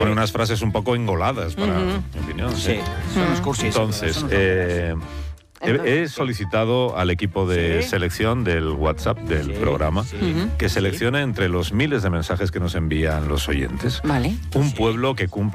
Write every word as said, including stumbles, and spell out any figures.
Pone unas frases un poco engoladas, para Ujú. mi opinión. Sí, son unos cursis. Entonces, son unos eh, Entonces, he, he solicitado al equipo de ¿Sí? selección del WhatsApp del Sí, programa sí. Ujú. que seleccione entre los miles de mensajes que nos envían los oyentes Vale. un Sí. pueblo que cumple